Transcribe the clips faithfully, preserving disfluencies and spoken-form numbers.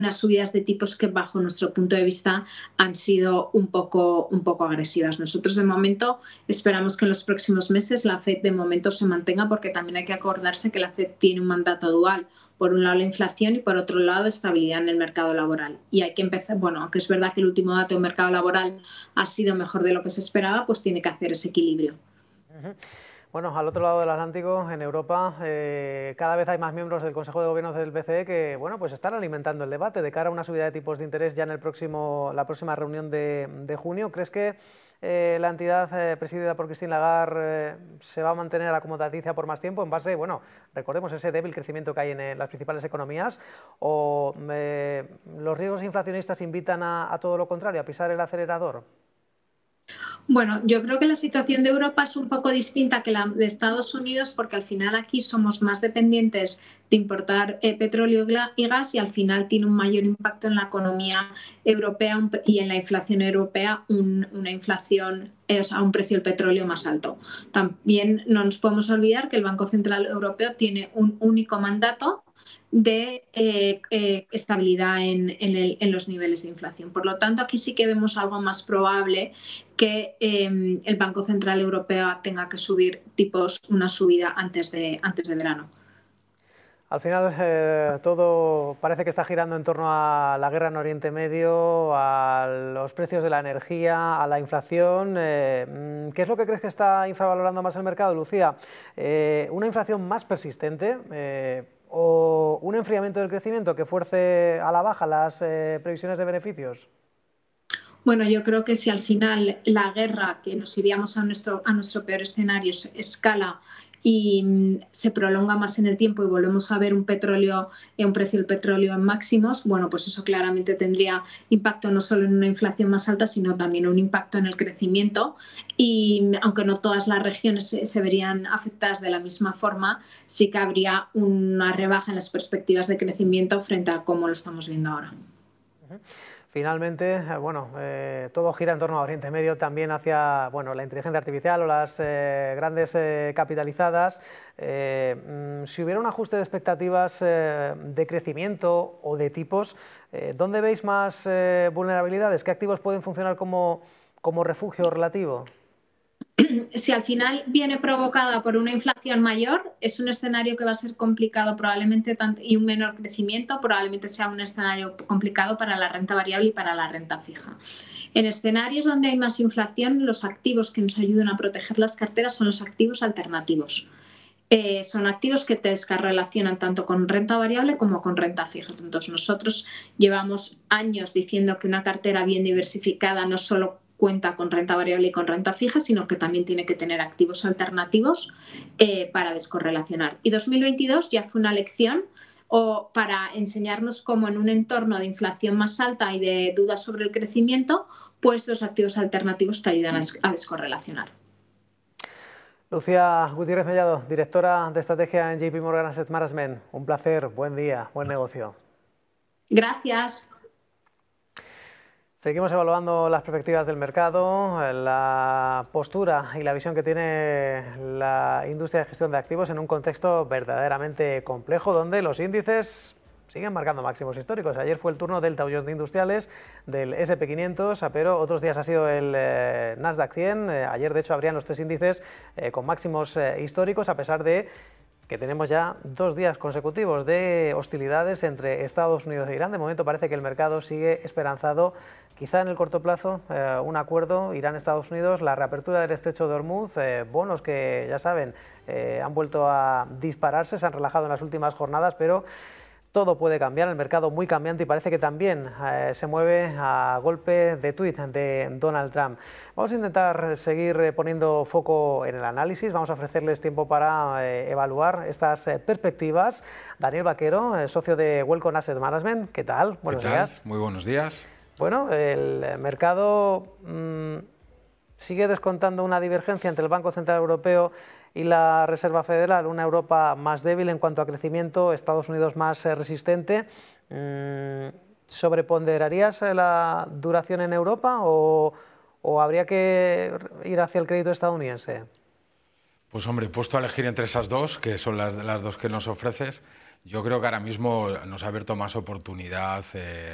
unas subidas de tipos que bajo nuestro punto de vista han sido un poco, un poco agresivas. Nosotros de momento esperamos que en los próximos meses la Fed de momento se mantenga, porque también hay que acordarse que la Fed tiene un mandato dual. Por un lado la inflación y por otro lado estabilidad en el mercado laboral. Y hay que empezar, bueno, aunque es verdad que el último dato del mercado laboral ha sido mejor de lo que se esperaba, pues tiene que hacer ese equilibrio. Uh-huh. Bueno, al otro lado del Atlántico, en Europa, eh, cada vez hay más miembros del Consejo de Gobierno del B C E que, bueno, pues están alimentando el debate de cara a una subida de tipos de interés ya en el próximo, la próxima reunión de, de junio. ¿Crees que eh, la entidad eh, presidida por Christine Lagarde eh, se va a mantener acomodaticia por más tiempo en base, bueno, recordemos ese débil crecimiento que hay en eh, las principales economías, o eh, los riesgos inflacionistas invitan a, a todo lo contrario, a pisar el acelerador? Bueno, yo creo que la situación de Europa es un poco distinta que la de Estados Unidos, porque al final aquí somos más dependientes de importar eh, petróleo y gas, y al final tiene un mayor impacto en la economía europea y en la inflación europea, un, una inflación, eh, o sea, un precio del petróleo más alto. También no nos podemos olvidar que el Banco Central Europeo tiene un único mandato de eh, eh, estabilidad en, en, el, en los niveles de inflación. Por lo tanto, aquí sí que vemos algo más probable que eh, el Banco Central Europeo tenga que subir tipos, una subida antes de, antes de verano. Al final eh, todo parece que está girando en torno a la guerra en Oriente Medio, a los precios de la energía, a la inflación. Eh, ¿Qué es lo que crees que está infravalorando más el mercado, Lucía? Eh, ¿Una inflación más persistente eh, o un enfriamiento del crecimiento que fuerce a la baja las eh, previsiones de beneficios? Bueno, yo creo que si al final la guerra, que nos iríamos a nuestro, a nuestro peor escenario, se escala y mm, se prolonga más en el tiempo y volvemos a ver un petróleo, eh, un precio del petróleo en máximos, bueno, pues eso claramente tendría impacto no solo en una inflación más alta, sino también un impacto en el crecimiento. Y aunque no todas las regiones se, se verían afectadas de la misma forma, sí que habría una rebaja en las perspectivas de crecimiento frente a cómo lo estamos viendo ahora. Uh-huh. Finalmente, bueno, eh, todo gira en torno a Oriente Medio, también hacia, bueno, la inteligencia artificial o las eh, grandes eh, capitalizadas. Eh, si hubiera un ajuste de expectativas eh, de crecimiento o de tipos, eh, ¿dónde veis más eh, vulnerabilidades? ¿Qué activos pueden funcionar como, como refugio relativo? Si al final viene provocada por una inflación mayor, es un escenario que va a ser complicado probablemente tanto, y un menor crecimiento probablemente sea un escenario complicado para la renta variable y para la renta fija. En escenarios donde hay más inflación, los activos que nos ayudan a proteger las carteras son los activos alternativos. Eh, son activos que te descorrelacionan tanto con renta variable como con renta fija. Entonces, nosotros llevamos años diciendo que una cartera bien diversificada no solo cuenta con renta variable y con renta fija, sino que también tiene que tener activos alternativos eh, para descorrelacionar. Y dos mil veintidós ya fue una lección o para enseñarnos cómo en un entorno de inflación más alta y de dudas sobre el crecimiento, pues los activos alternativos te ayudan a, a descorrelacionar. Lucía Gutiérrez Mellado, directora de estrategia en J P Morgan Asset Management. Un placer, buen día, buen negocio. Gracias. Seguimos evaluando las perspectivas del mercado, la postura y la visión que tiene la industria de gestión de activos en un contexto verdaderamente complejo, donde los índices siguen marcando máximos históricos. Ayer fue el turno del Dow Jones de Industriales, del ese and pe quinientos, pero otros días ha sido el eh, Nasdaq cien. Eh, ayer, de hecho, abrían los tres índices eh, con máximos eh, históricos, a pesar de que tenemos ya dos días consecutivos de hostilidades entre Estados Unidos e Irán. De momento parece que el mercado sigue esperanzado, quizá en el corto plazo, eh, un acuerdo Irán-Estados Unidos, la reapertura del estrecho de Hormuz, eh, bonos que, ya saben, eh, han vuelto a dispararse, se han relajado en las últimas jornadas, pero todo puede cambiar, el mercado muy cambiante y parece que también eh, se mueve a golpe de tuit de Donald Trump. Vamos a intentar seguir eh, poniendo foco en el análisis, vamos a ofrecerles tiempo para eh, evaluar estas eh, perspectivas. Daniel Vaquero, eh, socio de Welcome Asset Management, ¿qué tal? Buenos ¿Qué tal? días. Muy buenos días. Bueno, el mercado mmm, sigue descontando una divergencia entre el Banco Central Europeo y la Reserva Federal, una Europa más débil en cuanto a crecimiento, Estados Unidos más eh, resistente. Mm, ¿Sobreponderarías la duración en Europa o, o habría que ir hacia el crédito estadounidense? Pues hombre, puesto a elegir entre esas dos, que son las, las dos que nos ofreces, Yo creo que ahora mismo nos ha abierto más oportunidad eh,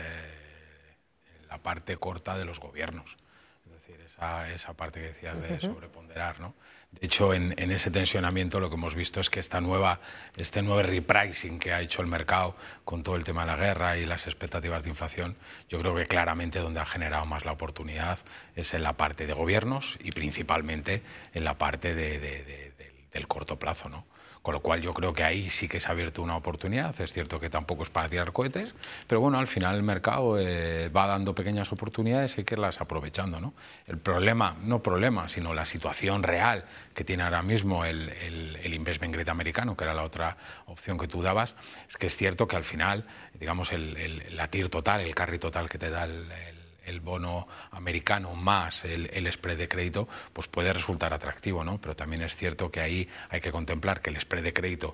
en la parte corta de los gobiernos. Es decir, esa, esa parte que decías de sobreponderar, ¿no? De hecho, en, en ese tensionamiento lo que hemos visto es que esta nueva, este nuevo repricing que ha hecho el mercado con todo el tema de la guerra y las expectativas de inflación, yo creo que claramente donde ha generado más la oportunidad es en la parte de gobiernos y principalmente en la parte de, de, de, de, del corto plazo, ¿no? Con lo cual yo creo que ahí sí que se ha abierto una oportunidad. Es cierto que tampoco es para tirar cohetes, pero bueno, al final el mercado eh, va dando pequeñas oportunidades y hay que irlas aprovechando, ¿no? El problema, no problema, sino la situación real que tiene ahora mismo el, el, el investment grade americano, que era la otra opción que tú dabas, es que es cierto que al final, digamos, el, el, la TIR total, el carry total que te da el, el el bono americano más el, el spread de crédito, pues puede resultar atractivo, ¿no? Pero también es cierto que ahí hay que contemplar que el spread de crédito,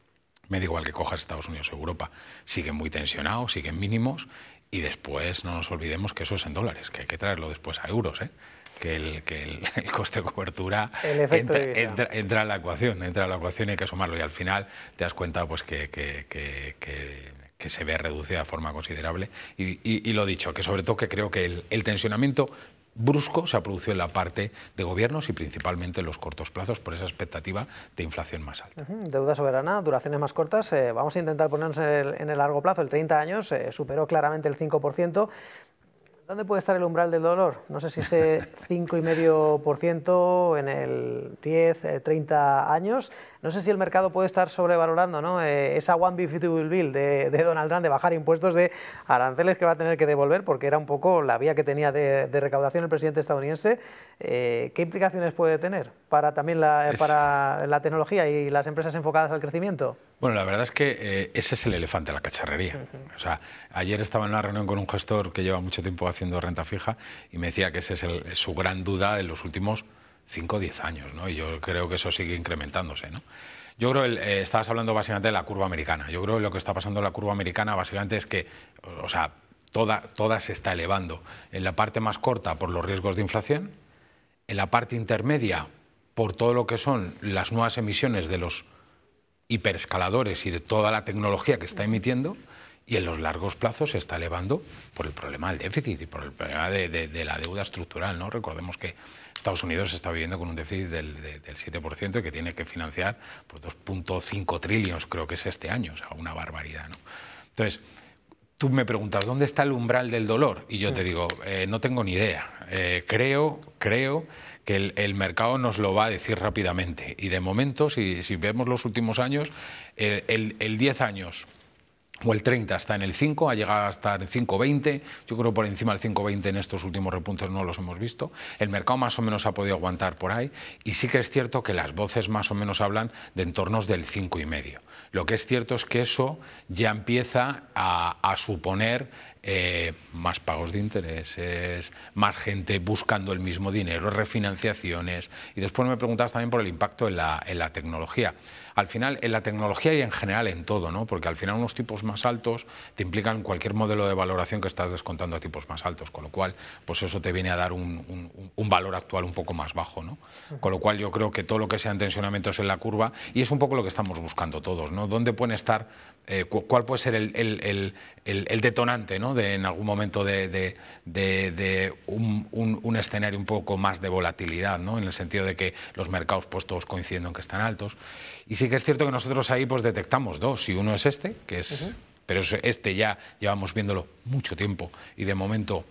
me da igual que cojas Estados Unidos o Europa, sigue muy tensionado, siguen mínimos, y después no nos olvidemos que eso es en dólares, que hay que traerlo después a euros, ¿eh? Que, el, que el, el coste de cobertura entra, entra, entra en la ecuación, entra en la ecuación y hay que sumarlo, y al final te das cuenta pues que, que, que, que que se ve reducida de forma considerable. Y, y, y lo dicho, que sobre todo que creo que el, el tensionamiento brusco se ha producido en la parte de gobiernos y principalmente en los cortos plazos por esa expectativa de inflación más alta. Uh-huh. Deuda soberana, duraciones más cortas. Eh, vamos a intentar ponernos en el, en el largo plazo. El treinta años eh, superó claramente el cinco por ciento. ¿Dónde puede estar el umbral del dolor? No sé si ese cinco coma cinco por ciento en el diez, treinta años. No sé si el mercado puede estar sobrevalorando, ¿no? Eh, esa One Big Beautiful Bill de, de Donald Trump de bajar impuestos, de aranceles que va a tener que devolver, porque era un poco la vía que tenía de, de recaudación el presidente estadounidense. Eh, ¿Qué implicaciones puede tener para también la, es... para la tecnología y las empresas enfocadas al crecimiento? Bueno, la verdad es que eh, ese es el elefante de la cacharrería. Uh-huh. O sea, ayer estaba en una reunión con un gestor que lleva mucho tiempo haciendo renta fija y me decía que esa es el, su gran duda en los últimos cinco o diez años, ¿no? Y yo creo que eso sigue incrementándose, ¿no? Yo creo que eh, estabas hablando básicamente de la curva americana. Yo creo que lo que está pasando en la curva americana básicamente es que, o sea, toda, toda se está elevando. En la parte más corta por los riesgos de inflación, en la parte intermedia por todo lo que son las nuevas emisiones de los hiperescaladores y de toda la tecnología que está emitiendo, y en los largos plazos se está elevando por el problema del déficit y por el problema de, de, de la deuda estructural, ¿no? Recordemos que Estados Unidos está viviendo con un déficit del, de, del siete por ciento y que tiene que financiar por dos punto cinco trillones, creo que es este año, o sea, una barbaridad, ¿no? Entonces, tú me preguntas, ¿dónde está el umbral del dolor? Y yo te digo, eh, no tengo ni idea. Eh, creo, creo que el, el mercado nos lo va a decir rápidamente. Y de momento, si, si vemos los últimos años, el, el, el diez años o el treinta está en el cinco, ha llegado a estar en cinco coma veinte, yo creo que por encima del cinco coma veinte en estos últimos repuntes no los hemos visto. El mercado más o menos ha podido aguantar por ahí, y sí que es cierto que las voces más o menos hablan de entornos del cinco coma cinco. Lo que es cierto es que eso ya empieza a, a suponer eh, más pagos de intereses, más gente buscando el mismo dinero, refinanciaciones. Y después me preguntabas también por el impacto en la, en la tecnología. Al final, en la tecnología y en general en todo, ¿no? Porque al final unos tipos más altos te implican cualquier modelo de valoración que estás descontando a tipos más altos, con lo cual pues eso te viene a dar un, un, un valor actual un poco más bajo, ¿no? Con lo cual yo creo que todo lo que sean tensionamientos en la curva, y es un poco lo que estamos buscando todos, ¿no? ¿Dónde pueden estar, eh, cuál puede ser el, el, el, el, el detonante, ¿no? De en algún momento de, de, de, de un, un, un escenario un poco más de volatilidad, ¿no? En el sentido de que los mercados pues todos coinciden en que están altos. Y sí que es cierto que nosotros ahí pues detectamos dos, y uno es este, que es, uh-huh. pero este ya llevamos viéndolo mucho tiempo y de momento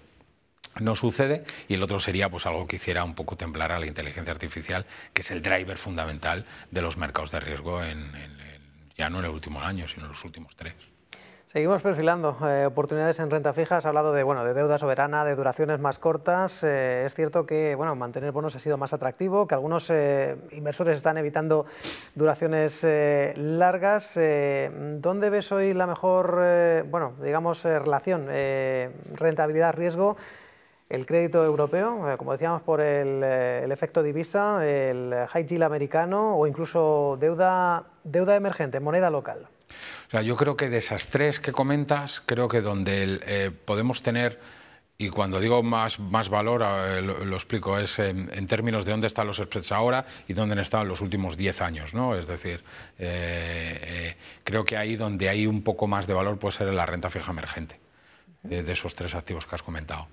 no sucede, y el otro sería pues algo que hiciera un poco temblar a la inteligencia artificial, que es el driver fundamental de los mercados de riesgo en, en, en, ya no en el último año, sino en los últimos tres. Seguimos perfilando eh, oportunidades en renta fija. Has hablado de, bueno, de deuda soberana, de duraciones más cortas. Eh, es cierto que bueno, mantener bonos ha sido más atractivo, que algunos eh, inversores están evitando duraciones eh, largas. Eh, ¿Dónde ves hoy la mejor, eh, bueno, digamos, eh, relación eh, rentabilidad-riesgo? El crédito europeo, eh, como decíamos, por el, eh, el efecto divisa, el high yield americano, o incluso deuda, deuda emergente, moneda local. O sea, yo creo que de esas tres que comentas, creo que donde el, eh, podemos tener Y cuando digo más, más valor, eh, lo, lo explico, es en, en términos de dónde están los spreads ahora y dónde han estado en los últimos diez años, ¿no? Es decir, eh, eh, creo que ahí donde hay un poco más de valor puede ser en la renta fija emergente, de, de esos tres activos que has comentado.